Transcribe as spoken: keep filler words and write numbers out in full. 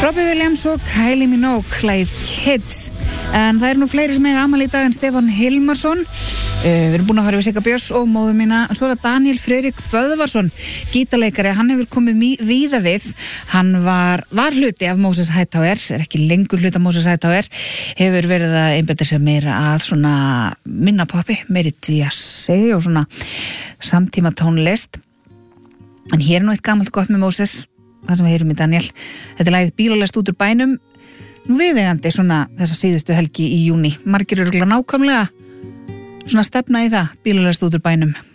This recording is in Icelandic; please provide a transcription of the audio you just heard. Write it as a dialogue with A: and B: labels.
A: Robbie Williams og Kylie Minogue, lagið Kids. En það eru nú fleiri sem eiga afmæli í dag en Stefán Hilmarsson. Uh, við erum búin að fara við Sigga Björns og móður mína. Svo er það Daniel Friðrik Böðvarsson, gítarleikari. Hann hefur komið mý- víða við. Hann var, var hluti af Moses Hightower, er ekki lengur hluti af Moses Hightower. Hefur verið að einbeita sér meira að svona minna poppi, meiri jazzi og svona samtíma tónlist. En hér er nú eitt gamalt gott með Moses, það sem við heyrum í Daniel. Þetta er lagið Bílalest út úr bænum. Nú viðeigandi svona þessa síðustu helgi í júní. Margir eru örugglega nákvæmlega svona stefna í það, bílalest út úr bænum.